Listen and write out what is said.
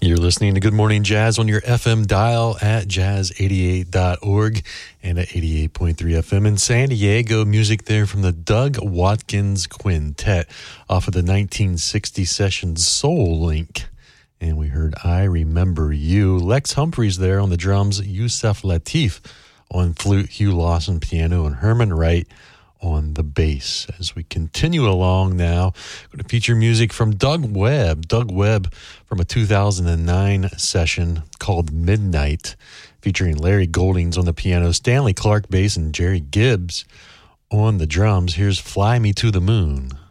You're listening to Good Morning Jazz on your FM dial at jazz88.org and at 88.3 FM in San Diego. Music there from the Doug Watkins Quintet off of the 1960 session Soul Link. And we heard I Remember You. Lex Humphreys there on the drums, Yusef Lateef on flute, Hugh Lawson piano, and Herman Wright on the bass. As we continue along now, I'm going to feature music from Doug Webb. Doug Webb from a 2009 session called Midnight, featuring Larry Goldings on the piano, Stanley Clarke bass, and Jerry Gibbs on the drums. Here's Fly Me to the Moon.